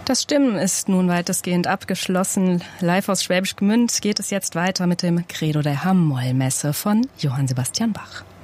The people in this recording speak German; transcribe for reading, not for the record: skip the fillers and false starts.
Das Stimmen ist nun weitestgehend abgeschlossen. Live aus Schwäbisch Gmünd geht es jetzt weiter mit dem Credo der H-Moll-Messe von Johann Sebastian Bach.